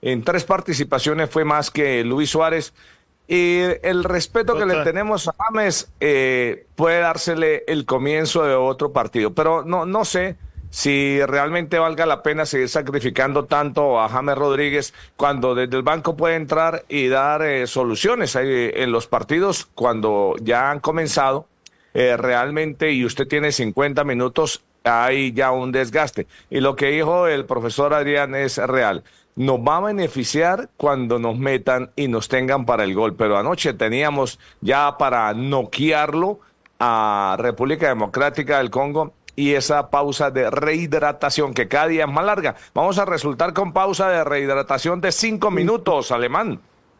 en tres participaciones fue más que Luis Suárez. Y el respeto Total. que le tenemos a James eh, puede dársele el comienzo de otro partido, pero no, no sé si realmente valga la pena seguir sacrificando tanto a James Rodríguez cuando desde el banco puede entrar y dar eh, soluciones ahí en los partidos cuando ya han comenzado eh, realmente y usted tiene cincuenta minutos, hay ya un desgaste. Y lo que dijo el profesor Adrián es real. Nos va a beneficiar cuando nos metan y nos tengan para el gol. Pero anoche teníamos ya para noquearlo a República Democrática del Congo y esa pausa de rehidratación que cada día es más larga. Vamos a resultar con pausa de rehidratación de cinco minutos, Alemán.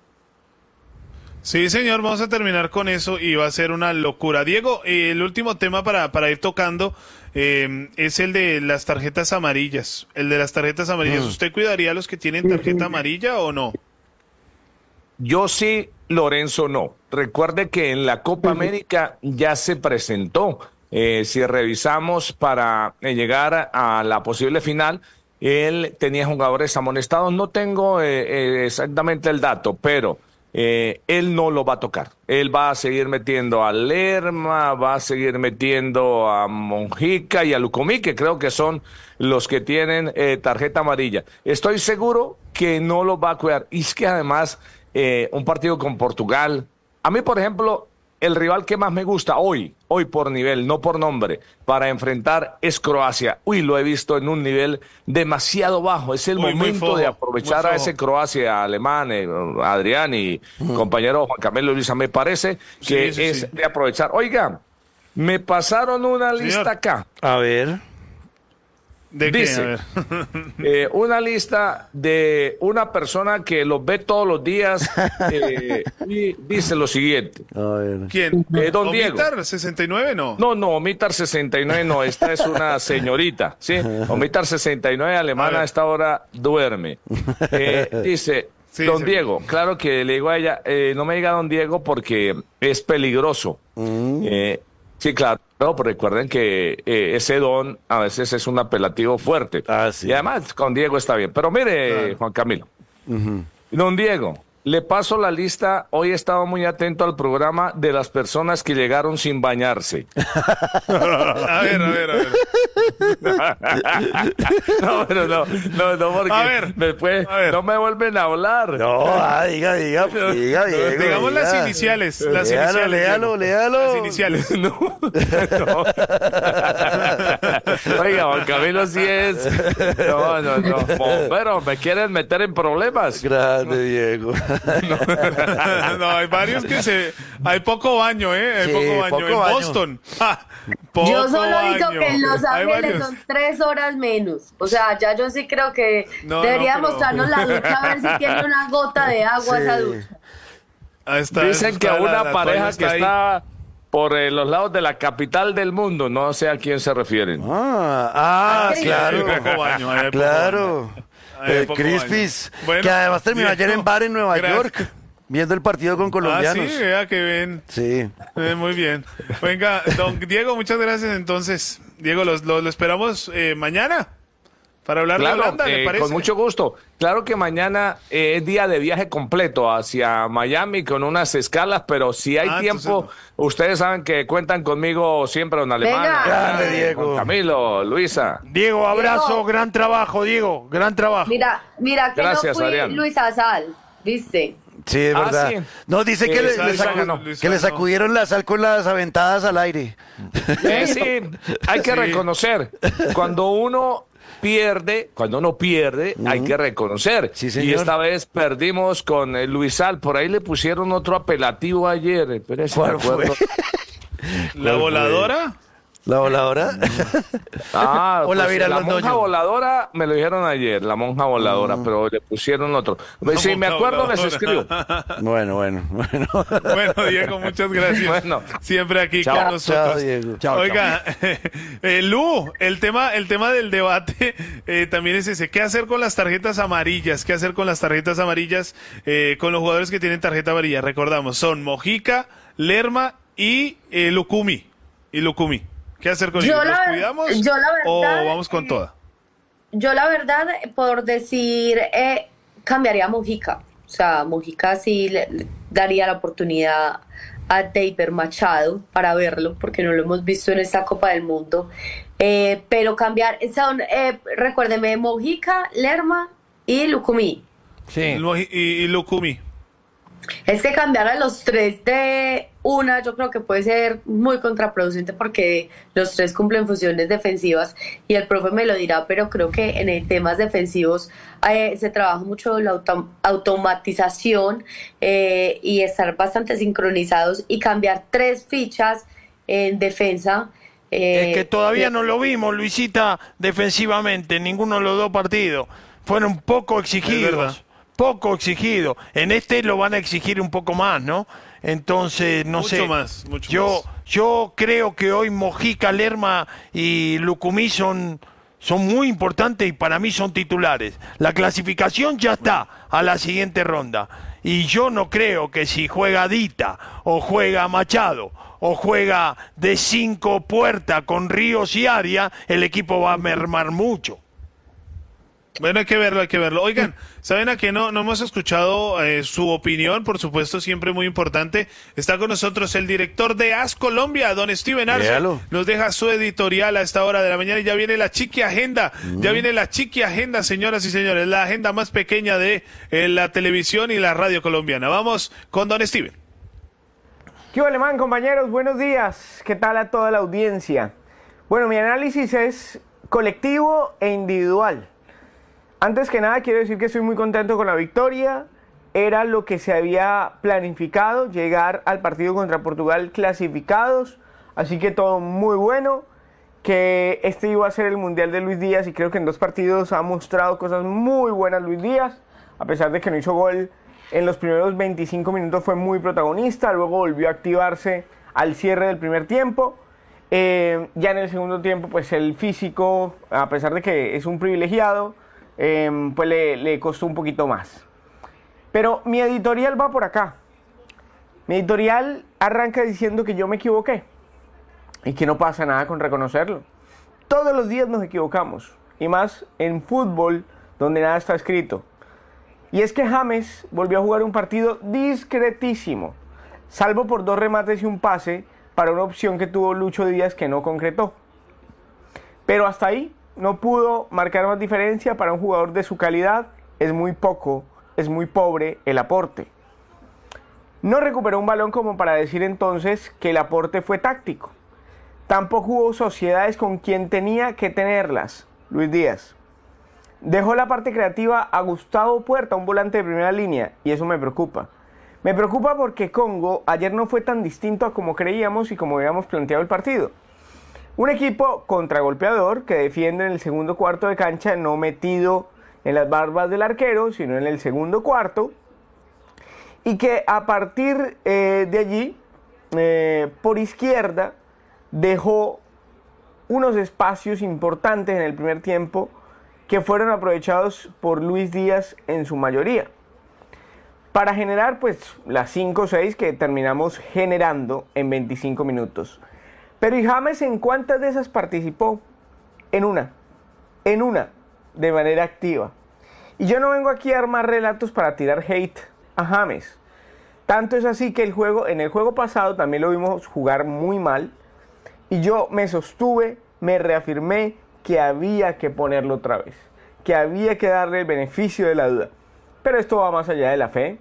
Sí, señor, vamos a terminar con eso y va a ser una locura. Diego, eh, el último tema para, para ir tocando eh, es el de las tarjetas amarillas. El de las tarjetas amarillas. Mm. ¿Usted cuidaría a los que tienen tarjeta amarilla o no? Yo sí, Lorenzo no. Recuerde que en la Copa América ya se presentó. Eh, si revisamos para eh, llegar a la posible final, él tenía jugadores amonestados. No tengo eh, eh, exactamente el dato, pero... Eh, él no lo va a tocar. Él va a seguir metiendo a Lerma, va a seguir metiendo a Mojica y a Lucumí, que creo que son los que tienen eh, tarjeta amarilla. Estoy seguro que no lo va a cuidar. Y es que además, eh, un partido con Portugal, a mí, por ejemplo, el rival que más me gusta hoy, hoy por nivel, no por nombre, para enfrentar es Croacia. Uy, lo he visto en un nivel demasiado bajo. Es el Uy, momento fojo, de aprovechar a ese Croacia alemán, eh, Adrián y mm. compañero Juan Camilo Luisa. Me parece que sí, sí, es sí. de aprovechar. Oiga, me pasaron una Señor. lista acá. A ver. ¿De Dice, qué? A ver. eh, una lista de una persona que los ve todos los días eh, y dice lo siguiente. A ver. ¿Quién? Eh, don Diego. ¿Omitar sesenta y nueve no? No, no, Omitar sesenta y nueve no, esta es una señorita, ¿sí? Omitar sesenta y nueve alemana a, a esta hora duerme. Eh, dice, sí, don sí. Diego, claro que le digo a ella, eh, no me diga don Diego porque es peligroso. Mm. Eh, sí, claro. No, pero recuerden que eh, ese don a veces es un apelativo fuerte. Ah, sí. Y además con Diego está bien. Pero mire, claro. Juan Camilo. Uh-huh. Don Diego, le paso la lista. Hoy he estado muy atento al programa de las personas que llegaron sin bañarse. a ver, a ver, a ver. no, pero no, no, no, porque a ver, después a ver. no me vuelven a hablar. No, ah, diga, diga, diga, Diego. Digamos diga. las iniciales. Las léalo, iniciales. Léalo, léalo. Las iniciales. No. no. Oiga, Juan Camilo sí es. No, no, no. Pero me quieren meter en problemas. Grande, Diego. No. no, hay varios que se... Hay poco baño, ¿eh? Hay sí, poco baño. poco en baño. Boston. Ja, poco yo solo baño. digo que en Los Ángeles son tres horas menos. O sea, ya yo sí creo que no, debería no, pero... mostrarnos la ducha a ver si tiene una gota de agua sí. esa ducha. Ahí está, Dicen está, que a una la, pareja la que está, está por eh, los lados de la capital del mundo, no sé a quién se refieren. Ah, ah sí, claro. Poco baño, hay claro. Poco Eh, Crispis, bueno, que además terminó Diego, ayer en bar en Nueva gracias. York, viendo el partido con colombianos. Ah, sí, vea que ven. Sí. Eh, muy bien. Venga, don Diego, muchas gracias. Entonces, Diego, lo, lo, lo esperamos eh, mañana para hablar claro, de Holanda, ¿le eh, parece? Con mucho gusto. Claro que mañana eh, es día de viaje completo hacia Miami con unas escalas, pero si hay ah, tiempo, no. ustedes saben que cuentan conmigo siempre en Alemania. Grande, Diego. Camilo, Luisa. Diego, abrazo, Diego. Gran trabajo, Diego, gran trabajo. Mira, mira que Gracias, no fui Adrián. Luisa Sal, ¿viste? Sí, es verdad. Ah, sí. No, dice que, le, le, sacu no. que le sacudieron la sal con las aventadas al aire. Eh, sí, hay que sí. reconocer. Cuando uno pierde, cuando uno pierde, uh-huh. hay que reconocer. Sí, y esta vez perdimos con eh, Luis Sal. Por ahí le pusieron otro apelativo ayer. Pero ¿Cuál fue? ¿La voladora? ¿La voladora? Ah, o la, pues, la monja doño. voladora, me lo dijeron ayer, la monja voladora, uh-huh. pero le pusieron otro. La si me acuerdo, voladora. les escribo. Bueno, bueno, bueno. Bueno, Diego, muchas gracias. Bueno, siempre aquí chao, con nosotros. Chao, Diego. Chao, Oiga, chao. Eh, Lu, el tema, el tema del debate eh, también es ese. ¿Qué hacer con las tarjetas amarillas? ¿Qué hacer con las tarjetas amarillas eh, con los jugadores que tienen tarjeta amarilla? Recordamos, son Mojica, Lerma y eh, Lucumí. Y Lucumí. ¿Qué hacer con ellos? ¿Los cuidamos yo la verdad, o vamos con toda? Yo la verdad, por decir, eh, cambiaría a Mojica. O sea, Mojica sí le, le daría la oportunidad a David Machado para verlo, porque no lo hemos visto en esta Copa del Mundo. Eh, pero cambiar, son, eh, recuérdeme, Mojica, Lerma y Lucumí. Sí. Y, y Lucumí. Es que cambiar a los tres de una yo creo que puede ser muy contraproducente porque los tres cumplen funciones defensivas y el profe me lo dirá, pero creo que en el temas defensivos eh, se trabaja mucho la autom- automatización eh, y estar bastante sincronizados, y cambiar tres fichas en defensa. Eh, es que todavía eh, no lo vimos, Luisita, defensivamente, en ninguno de los dos partidos. Fueron poco exigidos. Poco exigido. En este lo van a exigir un poco más, ¿no? Entonces, no mucho sé. Mucho más, mucho yo, más. Yo creo que hoy Mojica, Lerma y Lucumí son, son muy importantes y para mí son titulares. La clasificación ya está a la siguiente ronda. Y yo no creo que si juega Dita o juega Machado o juega de cinco puertas con Ríos y Aria, el equipo va a mermar mucho. Bueno, hay que verlo, hay que verlo. Oigan, ¿saben a qué no, no hemos escuchado eh, su opinión? Por supuesto, siempre muy importante. Está con nosotros el director de A S Colombia, don Steven Arce. Véalo. Nos deja su editorial a esta hora de la mañana y ya viene la Chiqui Agenda. Mm. Ya viene la Chiqui Agenda, señoras y señores. La agenda más pequeña de eh, la televisión y la radio colombiana. Vamos con don Steven. ¿Qué hubo, Alemán, compañeros? Buenos días. ¿Qué tal a toda la audiencia? Bueno, mi análisis es colectivo e individual. Antes que nada quiero decir que estoy muy contento con la victoria. Era lo que se había planificado, llegar al partido contra Portugal clasificados. Así que todo muy bueno. Que este iba a ser el Mundial de Luis Díaz y creo que en dos partidos ha mostrado cosas muy buenas Luis Díaz. A pesar de que no hizo gol en los primeros veinticinco minutos, fue muy protagonista. Luego volvió a activarse al cierre del primer tiempo. Eh, ya en el segundo tiempo, pues el físico, a pesar de que es un privilegiado, Eh, pues le, le costó un poquito más. Pero mi editorial va por acá. Mi editorial arranca diciendo que yo me equivoqué y que no pasa nada con reconocerlo. Todos los días nos equivocamos, y más en fútbol donde nada está escrito. Y es que James volvió a jugar un partido discretísimo, salvo por dos remates y un pase para una opción que tuvo Lucho Díaz que no concretó. Pero hasta ahí. No pudo marcar más diferencia. Para un jugador de su calidad es muy poco, es muy pobre el aporte. No recuperó un balón como para decir entonces que el aporte fue táctico. Tampoco hubo sociedades con quien tenía que tenerlas, Luis Díaz. Dejó la parte creativa a Gustavo Puerta, un volante de primera línea, y eso me preocupa. Me preocupa porque Congo ayer no fue tan distinto a como creíamos y como habíamos planteado el partido. Un equipo contragolpeador que defiende en el segundo cuarto de cancha, no metido en las barbas del arquero, sino en el segundo cuarto, y que a partir eh, de allí, eh, por izquierda, dejó unos espacios importantes en el primer tiempo que fueron aprovechados por Luis Díaz en su mayoría, para generar pues las cinco o seis que terminamos generando en veinticinco minutos. Pero ¿y James en cuántas de esas participó? En una, en una, de manera activa. Y yo no vengo aquí a armar relatos para tirar hate a James. Tanto es así que el juego, en el juego pasado también lo vimos jugar muy mal. Y yo me sostuve, me reafirmé que había que ponerlo otra vez. Que había que darle el beneficio de la duda. Pero esto va más allá de la fe.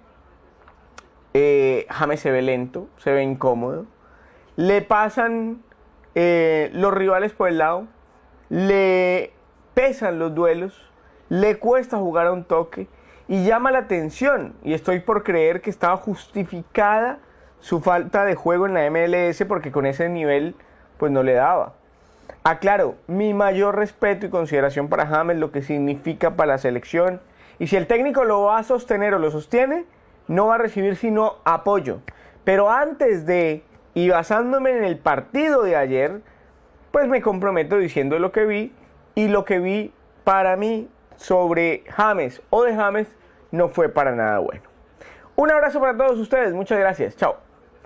Eh, James se ve lento, se ve incómodo. Le pasan eh, los rivales por el lado, le pesan los duelos, le cuesta jugar a un toque y llama la atención, y estoy por creer que estaba justificada su falta de juego en la M L S porque con ese nivel pues no le daba. Aclaro, mi mayor respeto y consideración para James, lo que significa para la selección, y si el técnico lo va a sostener o lo sostiene, no va a recibir sino apoyo. Pero antes de... y basándome en el partido de ayer, pues me comprometo diciendo lo que vi, y lo que vi para mí sobre James o de James no fue para nada bueno. Un abrazo para todos ustedes, muchas gracias, chao.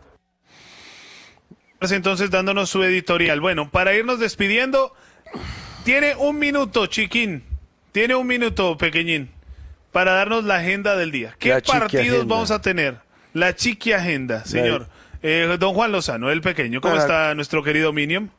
Entonces dándonos su editorial. Bueno, para irnos despidiendo, tiene un minuto, chiquín, tiene un minuto, pequeñín, para darnos la agenda del día. ¿Qué La chiqui partidos agenda. vamos a tener? La chiqui agenda, señor. Eh, don Juan Lozano, el pequeño. ¿Cómo Para- está nuestro querido Minion?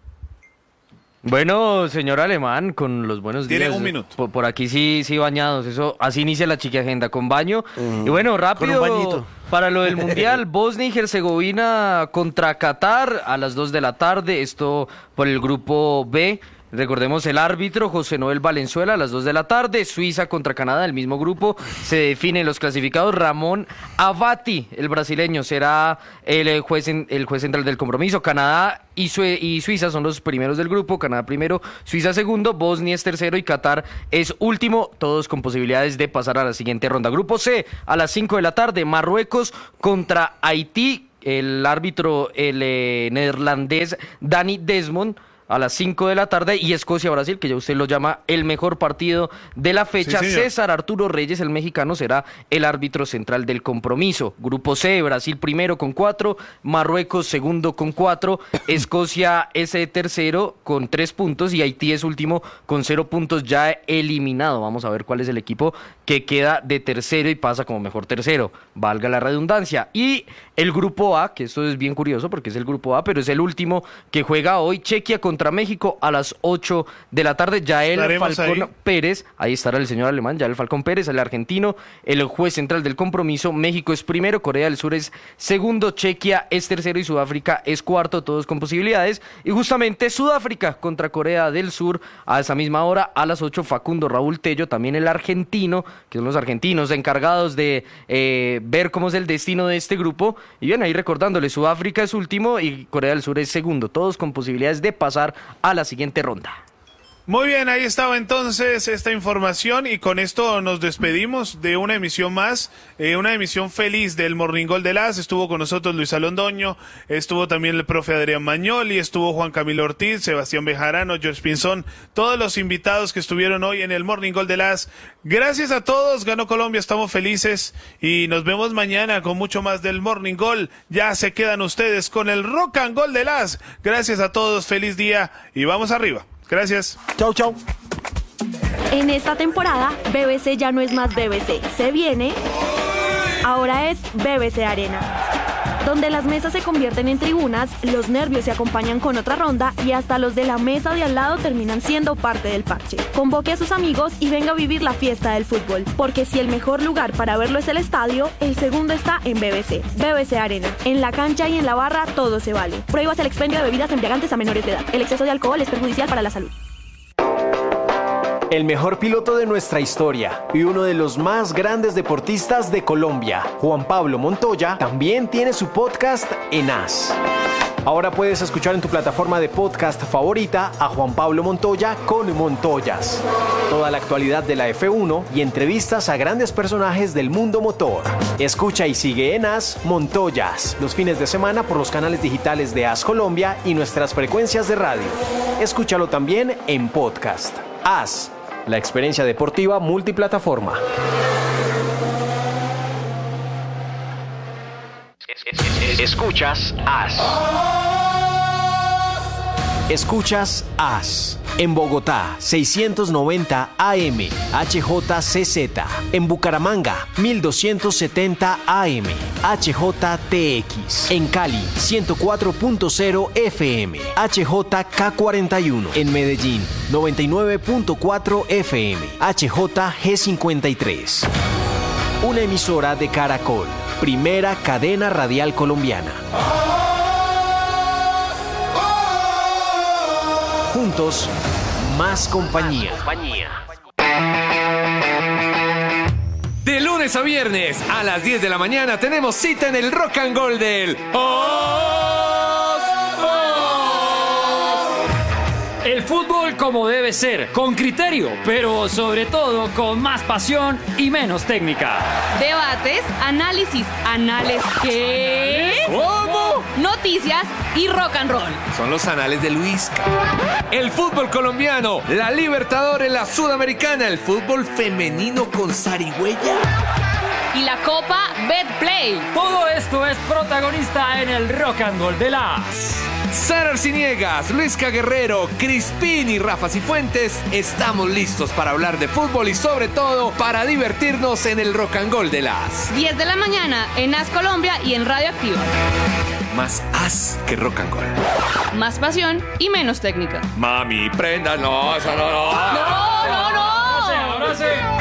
Bueno, señor Alemán, con los buenos días. Tiene un minuto. Por, por aquí sí, sí bañados. Eso, así inicia la chiqui agenda, con baño. Y bueno, rápido, con un bañito. para lo del Mundial, Bosnia y Herzegovina contra Qatar a las dos de la tarde. Esto por el grupo B. Recordemos el árbitro, José Noel Valenzuela, a las dos de la tarde. Suiza contra Canadá, el mismo grupo. Se definen los clasificados. Ramón Abati, el brasileño, será el juez, en- el juez central del compromiso. Canadá y, Sue- y Suiza son los primeros del grupo. Canadá primero, Suiza segundo, Bosnia es tercero y Qatar es último. Todos con posibilidades de pasar a la siguiente ronda. Grupo C, a las cinco de la tarde, Marruecos contra Haití. El árbitro, el eh, neerlandés Danny Desmond, a las cinco de la tarde, y Escocia-Brasil, que ya usted lo llama el mejor partido de la fecha. Sí, señor. César Arturo Reyes, el mexicano, será el árbitro central del compromiso. Grupo C, Brasil primero con cuatro, Marruecos segundo con cuatro, Escocia es eh, tercero con tres puntos y Haití es último con cero puntos ya eliminado. Vamos a ver cuál es el equipo que queda de tercero y pasa como mejor tercero, valga la redundancia. Y el grupo A, que esto es bien curioso porque es el grupo A, pero es el último que juega hoy, Chequia contra México a las ocho de la tarde. Yael Estaremos Falcón ahí. Pérez, ahí estará el señor alemán, Yael Falcón Pérez, el argentino, el juez central del compromiso. México es primero, Corea del Sur es segundo, Chequia es tercero y Sudáfrica es cuarto, todos con posibilidades. Y justamente Sudáfrica contra Corea del Sur a esa misma hora, a las ocho, Facundo Raúl Tello, también el argentino, que son los argentinos encargados de eh, ver cómo es el destino de este grupo. Y bien, ahí recordándole, Sudáfrica es último y Corea del Sur es segundo, todos con posibilidades de pasar a la siguiente ronda. Muy bien, ahí estaba entonces esta información y con esto nos despedimos de una emisión más, eh, una emisión feliz del Morning Gol de Las. Estuvo con nosotros Luis Alondoño, estuvo también el profe Adrián Magnoli, estuvo Juan Camilo Ortiz, Sebastián Bejarano, George Pinzón, todos los invitados que estuvieron hoy en el Morning Gol de Las. Gracias a todos, ganó Colombia, estamos felices y nos vemos mañana con mucho más del Morning Gol. Ya se quedan ustedes con el Rock and Gol de Las. Gracias a todos, feliz día y vamos arriba. Gracias. Chau, chau. En esta temporada, B B C ya no es más B B C. Se viene. Ahora es B B C Arena. Donde las mesas se convierten en tribunas, los nervios se acompañan con otra ronda y hasta los de la mesa de al lado terminan siendo parte del parche. Convoque a sus amigos y venga a vivir la fiesta del fútbol. Porque si el mejor lugar para verlo es el estadio, el segundo está en B B C. B B C Arena. En la cancha y en la barra todo se vale. Prohíbas el expendio de bebidas embriagantes a menores de edad. El exceso de alcohol es perjudicial para la salud. El mejor piloto de nuestra historia y uno de los más grandes deportistas de Colombia, Juan Pablo Montoya, también tiene su podcast en As. Ahora puedes escuchar en tu plataforma de podcast favorita a Juan Pablo Montoya con Montoyas. Toda la actualidad de la F uno y entrevistas a grandes personajes del mundo motor. Escucha y sigue en As Montoyas los fines de semana por los canales digitales de As Colombia y nuestras frecuencias de radio. Escúchalo también en podcast. As, la experiencia deportiva multiplataforma. Escuchas As. Escuchas As. En Bogotá, seiscientos noventa A M, H J C Z. En Bucaramanga, mil doscientos setenta A M, H J T X. En Cali, ciento cuatro punto cero F M, H J K cuarenta y uno. En Medellín, noventa y nueve punto cuatro F M, H J G cincuenta y tres. Una emisora de Caracol, primera cadena radial colombiana. Juntos, más compañía. De lunes a viernes a las diez de la mañana tenemos cita en el Rock and Roll del Os, Os. El fútbol como debe ser, con criterio, pero sobre todo con más pasión y menos técnica. Debates, análisis, análisis, ¿qué? ¿Cómo? Noticias y rock and roll. Son los anales de Luisca. El fútbol colombiano, la Libertadores, la Sudamericana, el fútbol femenino con zarigüeya. Y la Copa Betplay. Todo esto es protagonista en el Rock and Roll de Las. Sara Arciniegas, Luisca Guerrero, Crispín y Rafa Cifuentes estamos listos para hablar de fútbol y sobre todo para divertirnos en el Rock and Roll de las diez de la mañana en As Colombia y en Radio Activa. Más as que rock and roll. Más pasión y menos técnica. Mami, prenda, no, eso no, no. No, no, no. Ahora sí, ahora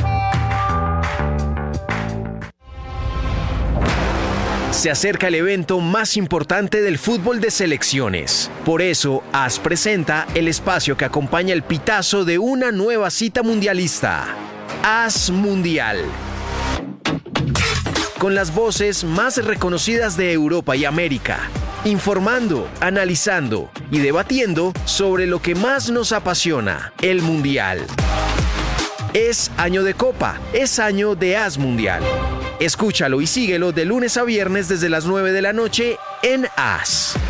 sí. Se acerca el evento más importante del fútbol de selecciones. Por eso, A S presenta el espacio que acompaña el pitazo de una nueva cita mundialista. A S Mundial. Con las voces más reconocidas de Europa y América, informando, analizando y debatiendo sobre lo que más nos apasiona, el Mundial. Es año de Copa, es año de A S Mundial. Escúchalo y síguelo de lunes a viernes desde las nueve de la noche en A S.